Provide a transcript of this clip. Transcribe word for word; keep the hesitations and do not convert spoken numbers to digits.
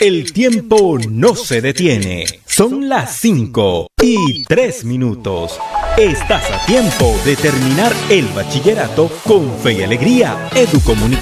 El tiempo no se detiene. Son las cinco y tres minutos. Estás a tiempo de terminar el bachillerato con fe y alegría. Educomunicación.